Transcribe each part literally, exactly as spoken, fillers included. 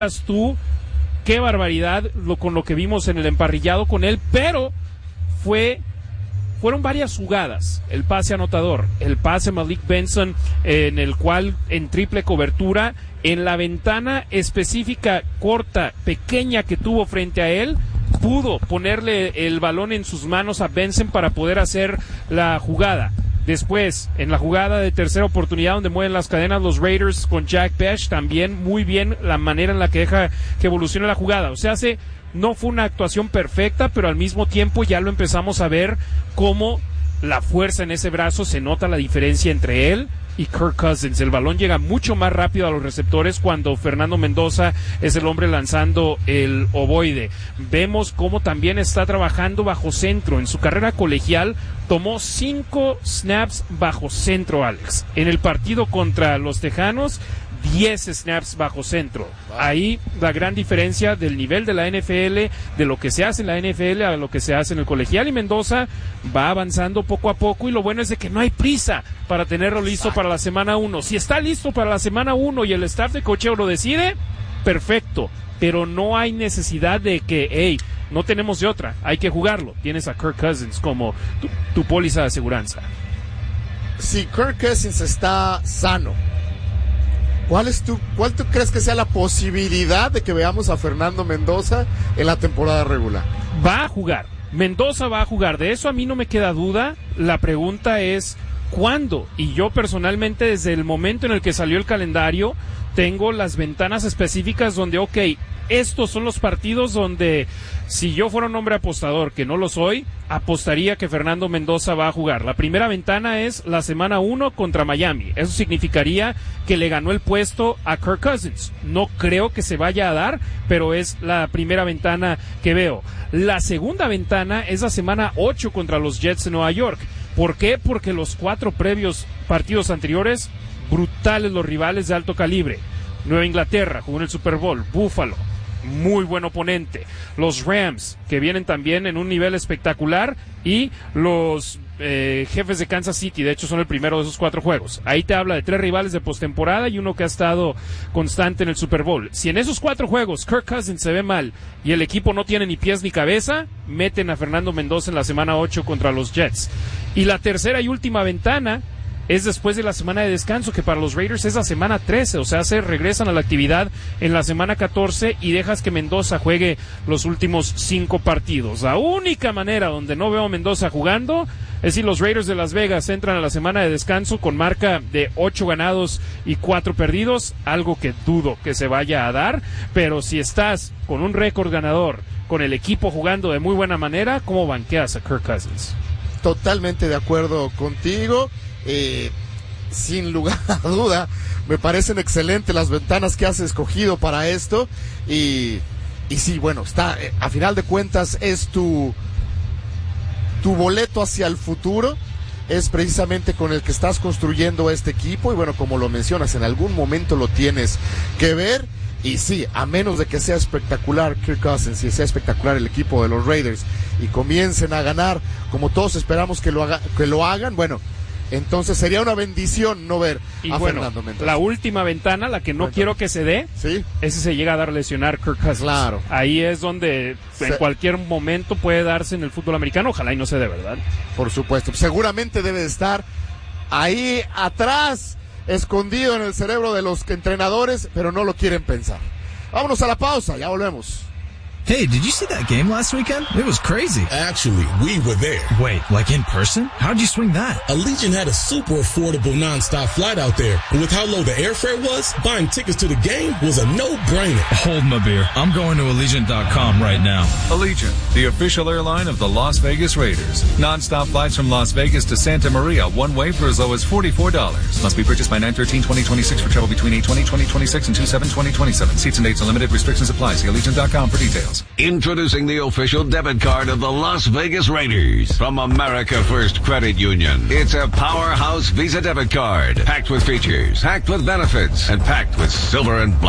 tú, qué barbaridad lo, con lo que vimos en el emparrillado con él, pero fue fueron varias jugadas, el pase anotador, el pase Malik Benson, eh, en el cual en triple cobertura, en la ventana específica, corta, pequeña que tuvo frente a él, pudo ponerle el balón en sus manos a Benson para poder hacer la jugada. Después, en la jugada de tercera oportunidad donde mueven las cadenas los Raiders con Jack Bech, también muy bien la manera en la que deja que evolucione la jugada. O sea, se, no fue una actuación perfecta, pero al mismo tiempo ya lo empezamos a ver cómo la fuerza en ese brazo, se nota la diferencia entre él y Kirk Cousins. El balón llega mucho más rápido a los receptores cuando Fernando Mendoza es el hombre lanzando el ovoide. Vemos cómo también está trabajando bajo centro. En su carrera colegial tomó cinco snaps bajo centro, Alex. En el partido contra los Tejanos, diez snaps bajo centro. Ahí la gran diferencia del nivel de la N F L, de lo que se hace en la N F L a lo que se hace en el colegial, y Mendoza va avanzando poco a poco, y lo bueno es de que no hay prisa para tenerlo listo Exacto. para la semana uno. Si está listo para la semana uno y el staff de cocheo lo decide, perfecto, pero no hay necesidad de que, hey, no tenemos de otra, hay que jugarlo. Tienes a Kirk Cousins como tu, tu póliza de aseguranza. Si Kirk Cousins está sano, ¿Cuál es tu, cuál tú crees que sea la posibilidad de que veamos a Fernando Mendoza en la temporada regular? Va a jugar. Mendoza va a jugar. De eso a mí no me queda duda. La pregunta es ¿cuándo? Y yo personalmente, desde el momento en el que salió el calendario, tengo las ventanas específicas donde, ok, estos son los partidos donde, si yo fuera un hombre apostador, que no lo soy, apostaría que Fernando Mendoza va a jugar. La primera ventana es la semana uno contra Miami. Eso significaría que le ganó el puesto a Kirk Cousins. No creo que se vaya a dar, pero es la primera ventana que veo. La segunda ventana es la semana ocho contra los Jets de Nueva York. ¿Por qué? Porque los cuatro previos partidos anteriores, brutales los rivales de alto calibre. Nueva Inglaterra, jugó en el Super Bowl. Buffalo, muy buen oponente. Los Rams, que vienen también en un nivel espectacular, y los eh, Jefes de Kansas City, de hecho son el primero de esos cuatro juegos. Ahí te habla de tres rivales de postemporada y uno que ha estado constante en el Super Bowl. Si en esos cuatro juegos Kirk Cousins se ve mal y el equipo no tiene ni pies ni cabeza, meten a Fernando Mendoza en la semana ocho contra los Jets. Y la tercera y última ventana es después de la semana de descanso, que para los Raiders es la semana trece, o sea, se regresan a la actividad en la semana catorce y dejas que Mendoza juegue los últimos cinco partidos. La única manera donde no veo a Mendoza jugando es si los Raiders de Las Vegas entran a la semana de descanso con marca de ocho ganados y cuatro perdidos, algo que dudo que se vaya a dar, pero si estás con un récord ganador, con el equipo jugando de muy buena manera, ¿cómo banqueas a Kirk Cousins? Totalmente de acuerdo contigo. Eh, sin lugar a duda me parecen excelentes las ventanas que has escogido para esto, y, y sí, bueno, está, eh, a final de cuentas es tu tu boleto hacia el futuro, es precisamente con el que estás construyendo este equipo, y bueno, como lo mencionas, en algún momento lo tienes que ver. Y sí, a menos de que sea espectacular Kirk Cousins y sea espectacular el equipo de los Raiders y comiencen a ganar como todos esperamos que lo haga, que lo hagan, bueno, entonces sería una bendición no ver y a bueno, Fernando Mendoza. La última ventana, la que no Cuéntame. quiero que se dé, ¿sí? Ese se llega a dar lesionar Kirk Cousins. Claro. Ahí es donde se... en cualquier momento puede darse en el fútbol americano, ojalá y no se dé, ¿verdad? Por supuesto, seguramente debe de estar ahí atrás, escondido en el cerebro de los entrenadores, pero no lo quieren pensar. Vámonos a la pausa, ya volvemos. Hey, did you see that game last weekend? It was crazy. Actually, we were there. Wait, like in person? How'd you swing that? Allegiant had a super affordable nonstop flight out there. And with how low the airfare was, buying tickets to the game was a no-brainer. Hold my beer. I'm going to Allegiant dot com right now. Allegiant, the official airline of the Las Vegas Raiders. Nonstop flights from Las Vegas to Santa Maria, one way for as low as forty-four dollars. Must be purchased by nine thirteen twenty twenty-six for travel between eight twenty twenty twenty-six and two seven twenty twenty-seven. Seats and dates are limited. Restrictions apply. See Allegiant dot com for details. Introducing the official debit card of the Las Vegas Raiders from America First Credit Union. It's a powerhouse Visa debit card, packed with features, packed with benefits, and packed with silver and black.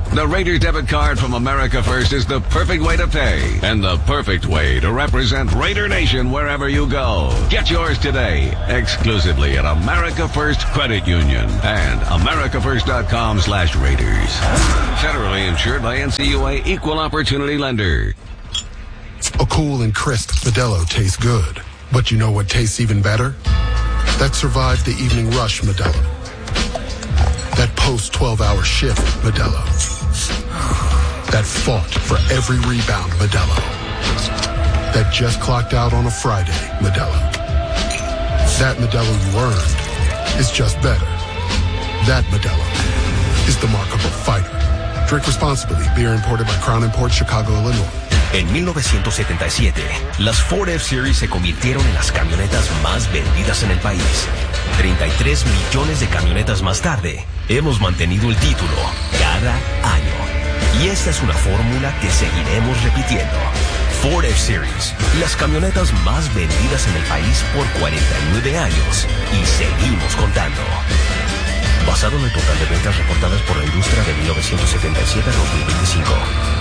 The Raiders debit card from America First is the perfect way to pay and the perfect way to represent Raider Nation wherever you go. Get yours today, exclusively at America First Credit Union and americafirst.com slash Raiders. Federally insured by N C U A Equal Opportunity Lender. A cool and crisp Modelo tastes good. But you know what tastes even better? That survived the evening rush Modelo. That post twelve hour shift Modelo. That fought for every rebound Modelo. That just clocked out on a Friday Modelo. That Modelo you earned is just better. That Modelo is the mark of a fighter. Drink responsibly. Beer imported by Crown Imports, Chicago, Illinois. En mil novecientos setenta y siete, las Ford F-Series se convirtieron en las camionetas más vendidas en el país. treinta y tres millones de camionetas más tarde, hemos mantenido el título cada año. Y esta es una fórmula que seguiremos repitiendo. Ford F-Series, las camionetas más vendidas en el país por cuarenta y nueve años. Y seguimos contando. Basado en el total de ventas reportadas por la industria de mil novecientos setenta y siete a dos mil veinticinco.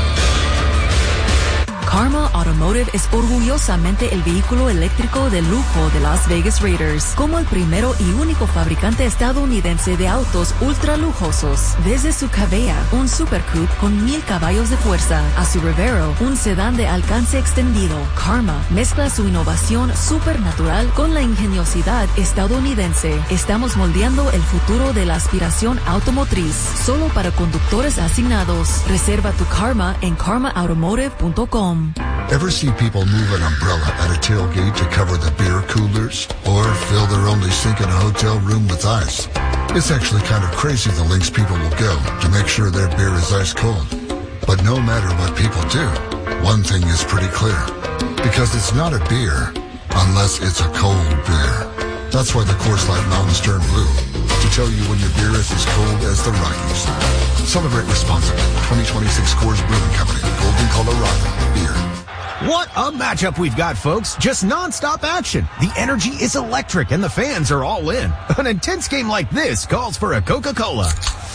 Karma Automotive es orgullosamente el vehículo eléctrico de lujo de Las Vegas Raiders, como el primero y único fabricante estadounidense de autos ultra lujosos. Desde su Cavea, un Super Coupe con mil caballos de fuerza, a su Revero, un sedán de alcance extendido, Karma mezcla su innovación supernatural con la ingeniosidad estadounidense. Estamos moldeando el futuro de la aspiración automotriz, solo para conductores asignados. Reserva tu Karma en karma automotive punto com. Ever see people move an umbrella at a tailgate to cover the beer coolers? Or fill their only sink in a hotel room with ice? It's actually kind of crazy the lengths people will go to make sure their beer is ice cold. But no matter what people do, one thing is pretty clear. Because it's not a beer unless it's a cold beer. That's why the Coors Light Mountains turn blue. To tell you when your beer is as cold as the Rockies. Celebrate responsibly. twenty twenty-six Coors Brewing Company. Golden, Colorado. Beer. What a matchup we've got, folks. Just non-stop action. The energy is electric and the fans are all in. An intense game like this calls for a Coca-Cola.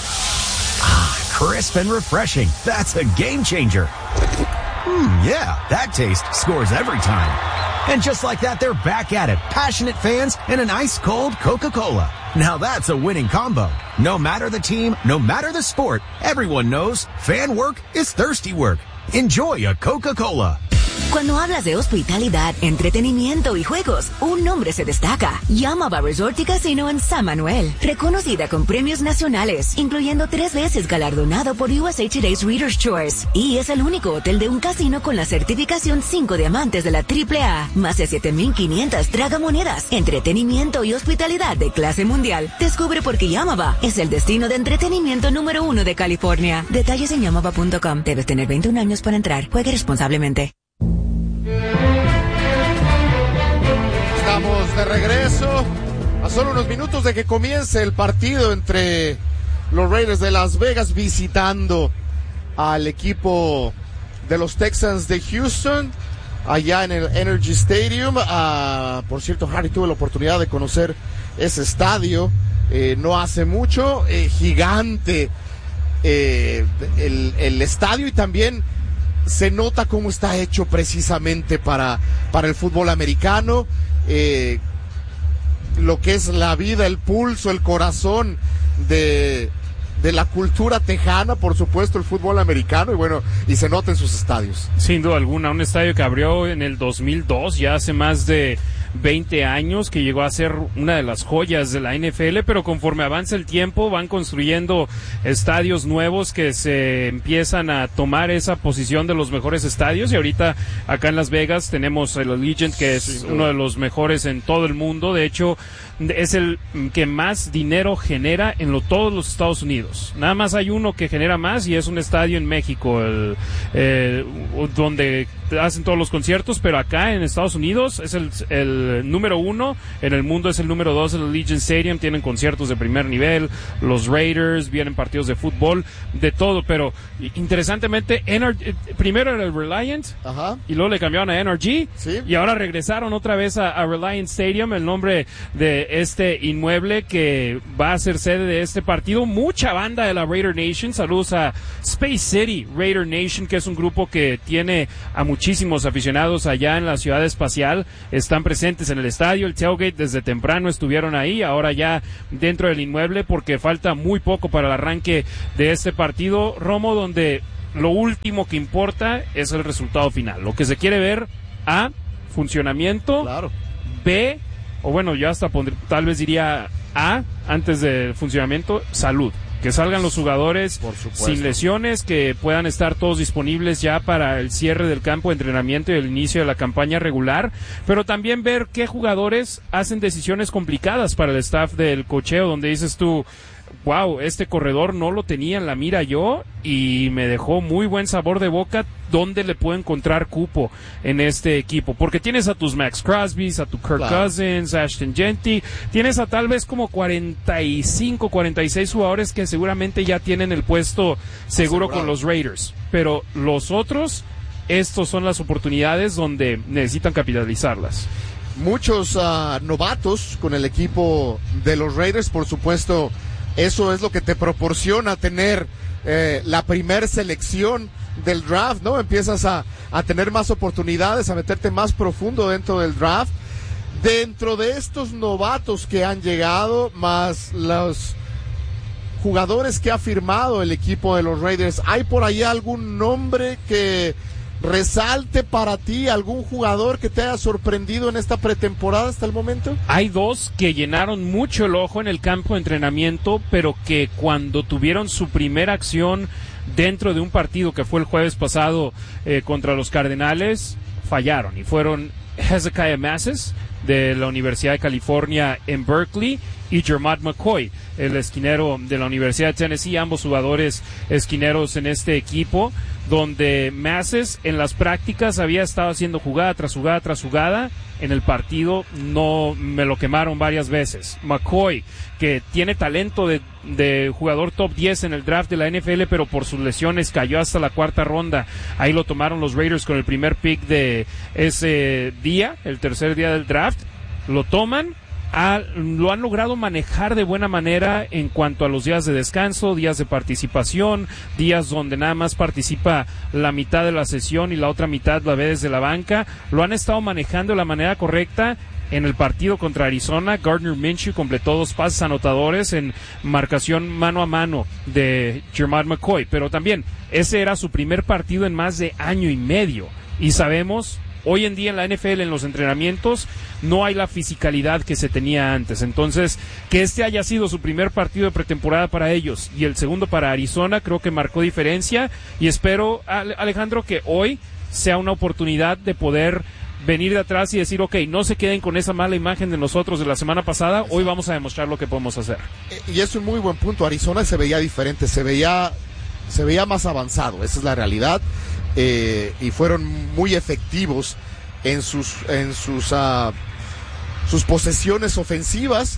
Ah, crisp and refreshing. That's a game changer. Hmm, yeah, that taste scores every time. And just like that, they're back at it. Passionate fans and an ice-cold Coca-Cola. Now that's a winning combo. No matter the team, no matter the sport, everyone knows fan work is thirsty work. Enjoy a Coca-Cola. Cuando hablas de hospitalidad, entretenimiento y juegos, un nombre se destaca. Yamava Resort y Casino en San Manuel. Reconocida con premios nacionales, incluyendo tres veces galardonado por U S A Today's Reader's Choice. Y es el único hotel de un casino con la certificación cinco diamantes de la triple A. Más de siete mil quinientas tragamonedas. Entretenimiento y hospitalidad de clase mundial. Descubre por qué Yamava es el destino de entretenimiento número uno de California. Detalles en yamava punto com. Debes tener veintiún años para entrar. Juegue responsablemente. Estamos de regreso a solo unos minutos de que comience el partido entre los Raiders de Las Vegas visitando al equipo de los Texans de Houston allá en el Energy Stadium. Uh, por cierto, Harry, tuve la oportunidad de conocer ese estadio eh, no hace mucho, eh, gigante eh, el, el estadio, y también se nota cómo está hecho precisamente para, para el fútbol americano. Eh, lo que es la vida, el pulso, el corazón de, de la cultura tejana, por supuesto, el fútbol americano, y bueno, y se nota en sus estadios. Sin duda alguna, un estadio que abrió en el dos mil dos, ya hace más de veinte años, que llegó a ser una de las joyas de la N F L, pero conforme avanza el tiempo van construyendo estadios nuevos que se empiezan a tomar esa posición de los mejores estadios, y ahorita acá en Las Vegas tenemos el Allegiant, que es uno de los mejores en todo el mundo. De hecho, es el que más dinero genera en lo, todos los Estados Unidos. Nada más hay uno que genera más, y es un estadio en México, el, eh, donde hacen todos los conciertos, pero acá en Estados Unidos es el, el número uno, en el mundo es el número dos, el Allegiant Stadium, tienen conciertos de primer nivel, los Raiders, vienen partidos de fútbol, de todo, pero interesantemente, N R G, primero era el Reliant, Ajá. y luego le cambiaron a N R G, sí. y ahora regresaron otra vez a, a Reliant Stadium, el nombre de este inmueble que va a ser sede de este partido. Mucha banda de la Raider Nation, saludos a Space City Raider Nation, que es un grupo que tiene a muchísimos aficionados allá en la ciudad espacial, están presentes en el estadio, el tailgate desde temprano estuvieron ahí, ahora ya dentro del inmueble porque falta muy poco para el arranque de este partido, Romo, donde lo último que importa es el resultado final, lo que se quiere ver, A, funcionamiento, claro. B, o bueno, yo hasta pondré, tal vez diría A, antes del funcionamiento, salud. Que salgan los jugadores sin lesiones, que puedan estar todos disponibles ya para el cierre del campo de entrenamiento y el inicio de la campaña regular, pero también ver qué jugadores hacen decisiones complicadas para el staff del cocheo, donde dices tú, wow, este corredor no lo tenía en la mira yo y me dejó muy buen sabor de boca. ¿Dónde le puedo encontrar cupo en este equipo? Porque tienes a tus Max Crosbys, a tu Kirk claro. Cousins, Ashton Jeanty, tienes a tal vez como cuarenta y cinco, cuarenta y seis jugadores que seguramente ya tienen el puesto seguro Asegurado. Con los Raiders, pero los otros, estos son las oportunidades donde necesitan capitalizarlas. Muchos uh, novatos con el equipo de los Raiders, por supuesto. Eso es lo que te proporciona tener eh, la primer selección del draft, ¿no? Empiezas a, a tener más oportunidades, a meterte más profundo dentro del draft. Dentro de estos novatos que han llegado, más los jugadores que ha firmado el equipo de los Raiders, ¿hay por ahí algún nombre que resalte para ti, algún jugador que te haya sorprendido en esta pretemporada hasta el momento? Hay dos que llenaron mucho el ojo en el campo de entrenamiento, pero que cuando tuvieron su primera acción dentro de un partido que fue el jueves pasado eh, contra los Cardenales, fallaron, y fueron Hezekiah Masses de la Universidad de California en Berkeley y Jermad McCoy, el esquinero de la Universidad de Tennessee, ambos jugadores esquineros en este equipo, donde Masses en las prácticas había estado haciendo jugada tras jugada tras jugada, en el partido no me lo quemaron varias veces. McCoy, que tiene talento de, de jugador top diez en el draft de la N F L, pero por sus lesiones cayó hasta la cuarta ronda, ahí lo tomaron los Raiders con el primer pick de ese día, el tercer día del draft, lo toman. Ha, lo han logrado manejar de buena manera en cuanto a los días de descanso, días de participación, días donde nada más participa la mitad de la sesión y la otra mitad la ve desde la banca. Lo han estado manejando de la manera correcta. En el partido contra Arizona, Gardner Minshew completó dos pases anotadores en marcación mano a mano de Jermad McCoy, pero también ese era su primer partido en más de año y medio, y sabemos hoy en día en la N F L, en los entrenamientos, no hay la fisicalidad que se tenía antes. Entonces, que este haya sido su primer partido de pretemporada para ellos y el segundo para Arizona, creo que marcó diferencia, y espero, Alejandro, que hoy sea una oportunidad de poder venir de atrás y decir, ok, no se queden con esa mala imagen de nosotros de la semana pasada, hoy vamos a demostrar lo que podemos hacer. Y es un muy buen punto. Arizona se veía diferente, se veía, se veía más avanzado, esa es la realidad. Eh, y fueron muy efectivos en sus en sus uh, sus posesiones ofensivas,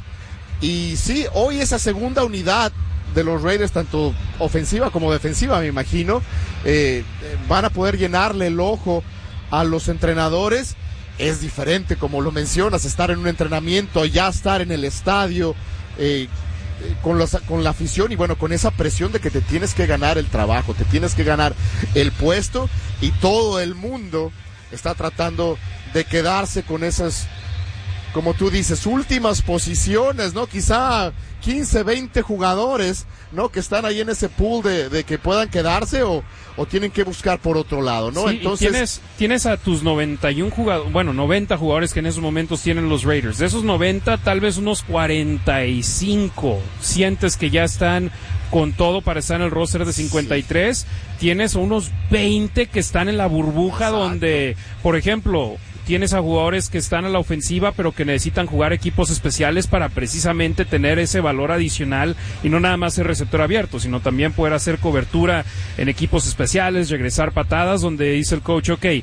y sí, hoy esa segunda unidad de los Raiders, tanto ofensiva como defensiva, me imagino, eh, van a poder llenarle el ojo a los entrenadores. Es diferente, como lo mencionas, estar en un entrenamiento, ya estar en el estadio, eh, con, los, con la afición y bueno, con esa presión de que te tienes que ganar el trabajo, te tienes que ganar el puesto, y todo el mundo está tratando de quedarse con esas, como tú dices, últimas posiciones, ¿no? Quizá quince, veinte jugadores, ¿no? Que están ahí en ese pool de, de que puedan quedarse o, o tienen que buscar por otro lado, ¿no? Sí, entonces tienes, tienes a tus noventa y uno jugadores, bueno, noventa jugadores que en esos momentos tienen los Raiders. De esos noventa, tal vez unos cuarenta y cinco sientes que ya están con todo para estar en el roster de cincuenta y tres. Sí. Tienes unos veinte que están en la burbuja. Exacto. Donde, por ejemplo, tienes a jugadores que están a la ofensiva pero que necesitan jugar equipos especiales para precisamente tener ese valor adicional y no nada más ser receptor abierto, sino también poder hacer cobertura en equipos especiales, regresar patadas, donde dice el coach, ok,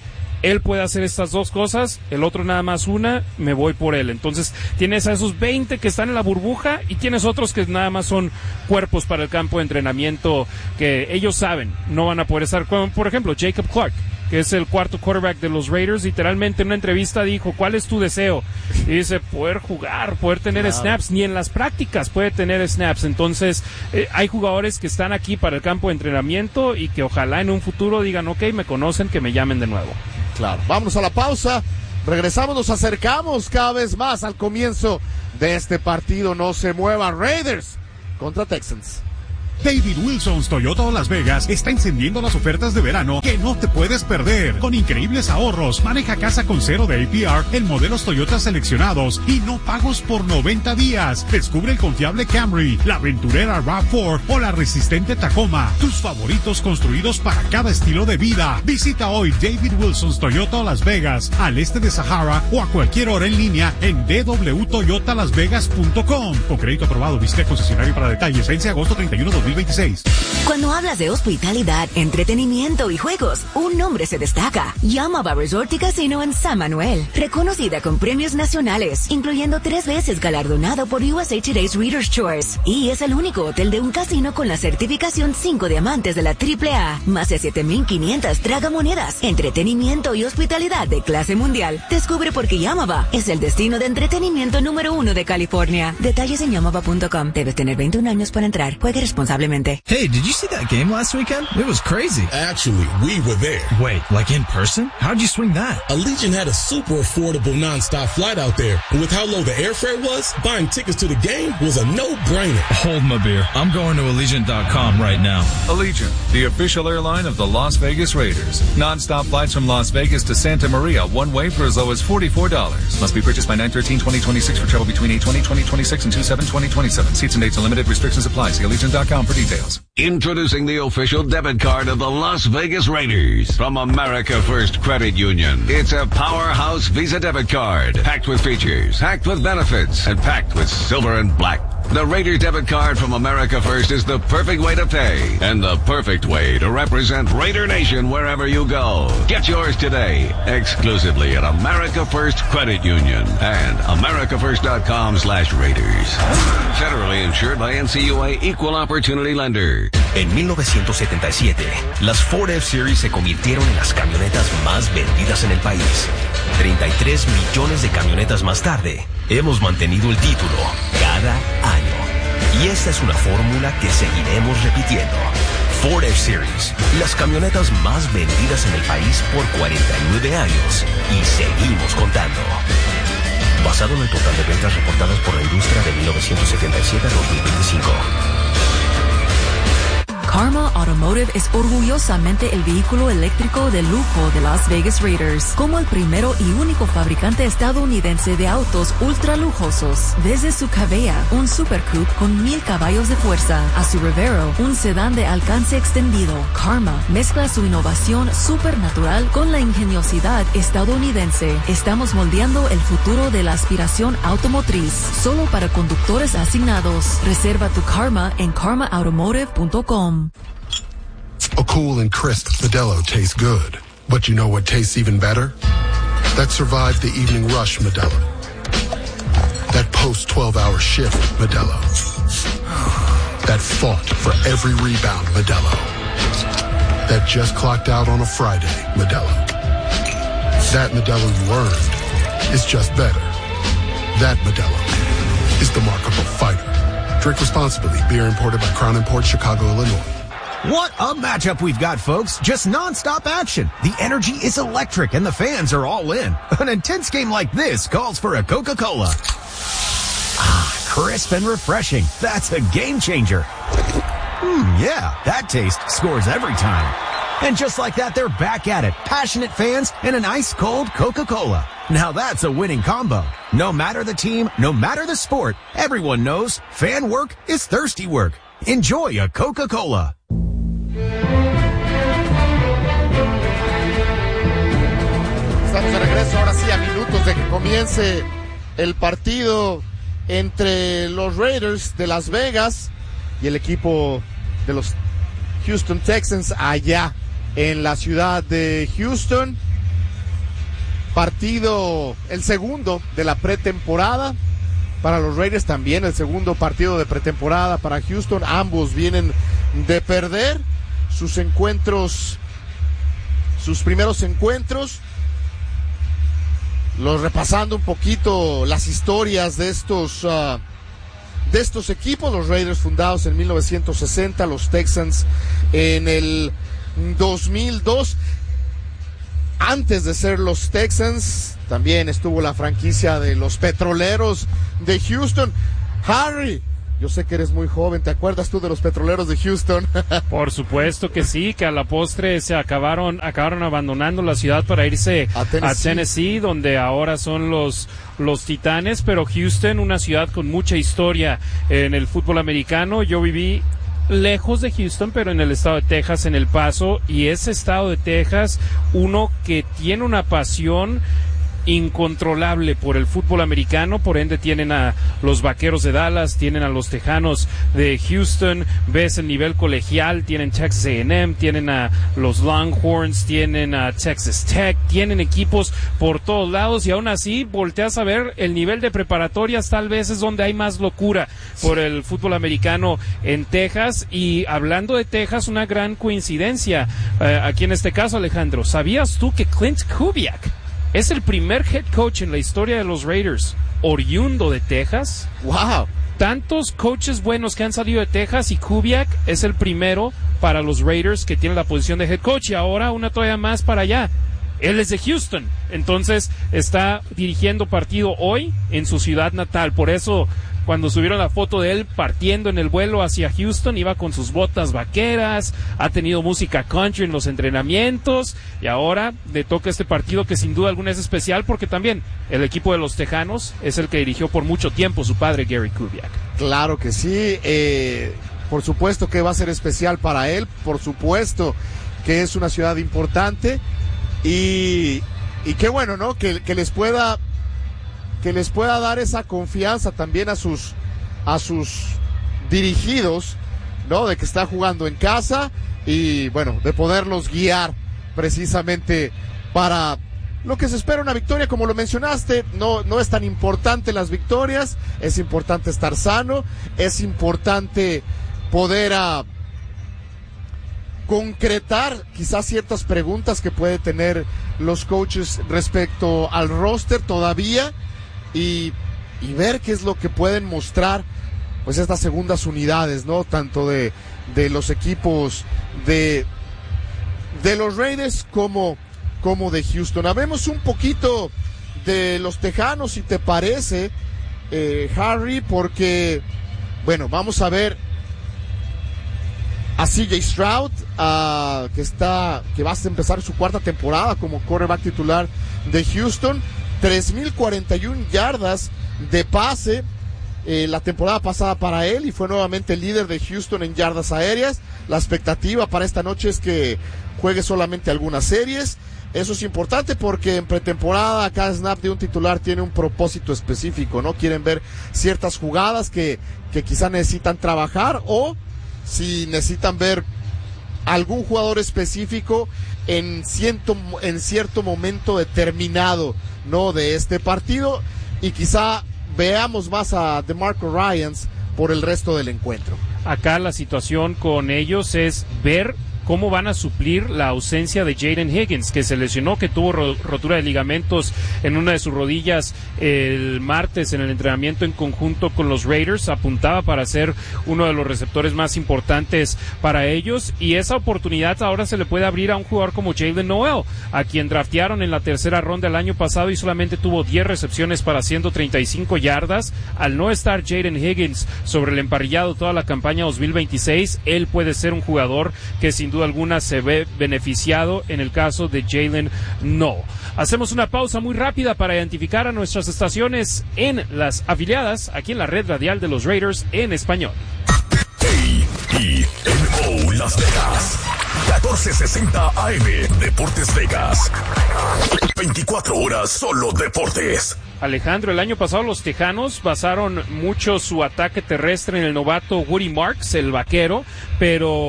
él puede hacer estas dos cosas, el otro nada más una, me voy por él. Entonces tienes a esos veinte que están en la burbuja y tienes otros que nada más son cuerpos para el campo de entrenamiento que ellos saben, no van a poder estar. Por ejemplo, Jacob Clark, que es el cuarto quarterback de los Raiders, literalmente en una entrevista dijo, ¿cuál es tu deseo? Y dice, poder jugar, poder tener claro. snaps, ni en las prácticas puede tener snaps. Entonces, eh, hay jugadores que están aquí para el campo de entrenamiento y que ojalá en un futuro digan, ok, me conocen, que me llamen de nuevo. Claro, vámonos a la pausa, regresamos, nos acercamos cada vez más al comienzo de este partido. No se muevan, Raiders contra Texans. David Wilson's Toyota Las Vegas está encendiendo las ofertas de verano que no te puedes perder. Con increíbles ahorros, maneja casa con cero de A P R en modelos Toyota seleccionados y no pagos por noventa días. Descubre el confiable Camry, la aventurera RAV cuatro o la resistente Tacoma. Tus favoritos construidos para cada estilo de vida. Visita hoy David Wilson's Toyota Las Vegas, al este de Sahara o a cualquier hora en línea en d w toyota las vegas punto com. Con crédito aprobado, visita el concesionario para detalles. Vence agosto treinta y uno de dos mil veintiséis. Cuando hablas de hospitalidad, entretenimiento y juegos, un nombre se destaca. Yamaba Resort y Casino en San Manuel. Reconocida con premios nacionales, incluyendo tres veces galardonado por U S A Today's Reader's Choice. Y es el único hotel de un casino con la certificación cinco diamantes de la triple A. Más de siete mil quinientas tragamonedas. Entretenimiento y hospitalidad de clase mundial. Descubre por qué Yamaba es el destino de entretenimiento número uno de California. Detalles en yamaba punto com. Debes tener veintiún años para entrar. Juegue responsablemente. Hey, did you see that game last weekend? It was crazy. Actually, we were there. Wait, like in person? How'd you swing that? Allegiant had a super affordable nonstop flight out there. And with how low the airfare was, buying tickets to the game was a no-brainer. Hold my beer. I'm going to Allegiant dot com right now. Allegiant, the official airline of the Las Vegas Raiders. Nonstop flights from Las Vegas to Santa Maria, one way for as low as forty-four dollars. Must be purchased by nine thirteen twenty twenty-six for travel between eight twenty twenty twenty-six and two seven twenty twenty-seven. Seats and dates are limited. Restrictions apply. See Allegiant dot com for details. Introducing the official debit card of the Las Vegas Raiders from America First Credit Union. It's a powerhouse Visa debit card, packed with features, packed with benefits, and packed with silver and black. The Raiders debit card from America First is the perfect way to pay and the perfect way to represent Raider Nation wherever you go. Get yours today, exclusively at America First Credit Union and america first dot com slash Raiders. Federally insured by N C U A Equal Opportunity Lender. En mil novecientos setenta y siete, las Ford F-Series se convirtieron en las camionetas más vendidas en el país. treinta y tres millones de camionetas más tarde, hemos mantenido el título cada año. Y esta es una fórmula que seguiremos repitiendo. Ford F-Series, las camionetas más vendidas en el país por cuarenta y nueve años. Y seguimos contando. Basado en el total de ventas reportadas por la industria de mil novecientos setenta y siete a dos mil veinticinco. Karma Automotive es orgullosamente el vehículo eléctrico de lujo de Las Vegas Raiders, como el primero y único fabricante estadounidense de autos ultra lujosos. Desde su Cabella, un Super Coupe con mil caballos de fuerza, a su Revero, un sedán de alcance extendido, Karma mezcla su innovación supernatural con la ingeniosidad estadounidense. Estamos moldeando el futuro de la aspiración automotriz, solo para conductores asignados. Reserva tu Karma en karma automotive punto com. A cool and crisp Modelo tastes good. But you know what tastes even better? That survived the evening rush Modelo. That post twelve hour shift Modelo. That fought for every rebound Modelo. That just clocked out on a Friday Modelo. That Modelo you earned is just better. That Modelo is the mark of a fighter. Drink responsibly. Beer imported by Crown Imports, Chicago, Illinois. What a matchup we've got, folks. Just nonstop action. The energy is electric and the fans are all in. An intense game like this calls for a Coca-Cola. Ah, crisp and refreshing. That's a game changer. Hmm, yeah, that taste scores every time. And just like that, they're back at it. Passionate fans and an ice-cold Coca-Cola. Now that's a winning combo. No matter the team, no matter the sport, everyone knows fan work is thirsty work. Enjoy a Coca-Cola. Estamos de regreso ahora sí a minutos de que comience el partido entre los Raiders de Las Vegas y el equipo de los Houston Texans allá en la ciudad de Houston. partido, el segundo de la pretemporada para los Raiders, también el segundo partido de pretemporada para Houston. Ambos vienen de perder sus encuentros, sus primeros encuentros. Los repasando un poquito las historias de estos uh, de estos equipos. Los Raiders fundados en mil novecientos sesenta, los Texans en el dos mil dos. Antes de ser los Texans, también estuvo la franquicia de los Petroleros de Houston. Harry, yo sé que eres muy joven, ¿te acuerdas tú de los Petroleros de Houston? Por supuesto que sí, que a la postre se acabaron acabaron abandonando la ciudad para irse a Tennessee, a Tennessee donde ahora son los los Titanes, pero Houston, una ciudad con mucha historia en el fútbol americano. Yo viví lejos de Houston, pero en el estado de Texas, en El Paso, y ese estado de Texas, uno que tiene una pasión incontrolable por el fútbol americano, por ende tienen a los Vaqueros de Dallas, tienen a los Tejanos de Houston, ves el nivel colegial, tienen Texas A and M, tienen a los Longhorns, tienen a Texas Tech, tienen equipos por todos lados, y aún así volteas a ver el nivel de preparatorias, tal vez es donde hay más locura por el fútbol americano en Texas. Y hablando de Texas, una gran coincidencia eh, aquí en este caso, Alejandro, ¿sabías tú que Clint Kubiak es el primer head coach en la historia de los Raiders oriundo de Texas? ¡Wow! Tantos coaches buenos que han salido de Texas, y Kubiak es el primero para los Raiders que tiene la posición de head coach, y ahora una todavía más para allá. Él es de Houston, entonces está dirigiendo partido hoy en su ciudad natal. Por eso, cuando subieron la foto de él partiendo en el vuelo hacia Houston, iba con sus botas vaqueras, ha tenido música country en los entrenamientos, y ahora le toca este partido que sin duda alguna es especial, porque también el equipo de los Tejanos es el que dirigió por mucho tiempo su padre Gary Kubiak. Claro que sí, eh, por supuesto que va a ser especial para él, por supuesto que es una ciudad importante, y, y qué bueno, ¿no? Que, que les pueda... que les pueda dar esa confianza también a sus a sus dirigidos, ¿no? De que está jugando en casa, y bueno, de poderlos guiar precisamente para lo que se espera, una victoria. Como lo mencionaste, no, no es tan importante las victorias, es importante estar sano, es importante poder a concretar quizás ciertas preguntas que puede tener los coaches respecto al roster todavía, Y, y ver qué es lo que pueden mostrar pues estas segundas unidades, ¿no? Tanto de, de los equipos de, de los Raiders como, como de Houston. Hablemos un poquito de los Tejanos, si te parece, eh, Harry, porque, bueno, vamos a ver a C J Stroud, uh, que está, que va a empezar su cuarta temporada como quarterback titular de Houston. tres mil cuarenta y una yardas de pase eh, la temporada pasada para él, y fue nuevamente el líder de Houston en yardas aéreas. La expectativa para esta noche es que juegue solamente algunas series. Eso es importante porque en pretemporada cada snap de un titular tiene un propósito específico, ¿no? Quieren ver ciertas jugadas que, que quizá necesitan trabajar, o si necesitan ver algún jugador específico en cierto, en cierto momento determinado, ¿no? De este partido, y quizá veamos más a DeMarco Ryans por el resto del encuentro. Acá la situación con ellos es ver cómo van a suplir la ausencia de Jaden Higgins, que se lesionó, que tuvo ro- rotura de ligamentos en una de sus rodillas el martes en el entrenamiento en conjunto con los Raiders. Apuntaba para ser uno de los receptores más importantes para ellos, y esa oportunidad ahora se le puede abrir a un jugador como Jaylen Noel, a quien draftearon en la tercera ronda el año pasado y solamente tuvo diez recepciones para ciento treinta y cinco yardas. Al no estar Jaden Higgins sobre el emparrillado toda la campaña dos mil veintiséis, él puede ser un jugador que sin duda alguna se ve beneficiado en el caso de Jaylen Noel. Hacemos una pausa muy rápida para identificar a nuestras estaciones en las afiliadas aquí en la red radial de los Raiders en español. A E N O Las Vegas, catorce sesenta A M, Deportes Vegas, veinticuatro horas solo deportes. Alejandro, el año pasado los Tejanos basaron mucho su ataque terrestre en el novato Woody Marks, el vaquero, pero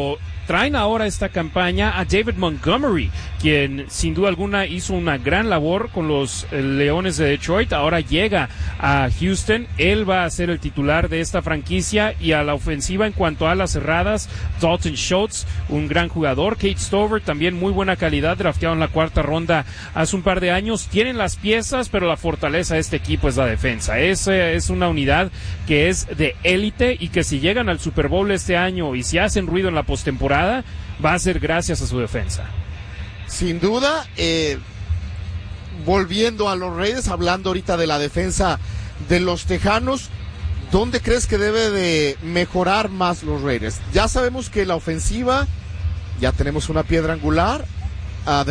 traen ahora esta campaña a David Montgomery, quien sin duda alguna hizo una gran labor con los eh, Leones de Detroit. Ahora llega a Houston, él va a ser el titular de esta franquicia. Y a la ofensiva, en cuanto a las cerradas, Dalton Schultz, un gran jugador. Kate Stover, también muy buena calidad, drafteado en la cuarta ronda hace un par de años. Tienen las piezas, pero la fortaleza de este equipo es la defensa. Es, eh, es una unidad que es de élite, y que si llegan al Super Bowl este año y si hacen ruido en la postemporada, va a ser gracias a su defensa. Sin duda, eh, volviendo a los Raiders, hablando ahorita de la defensa de los Tejanos, ¿dónde crees que debe de mejorar más los Raiders? Ya sabemos que la ofensiva, ya tenemos una piedra angular.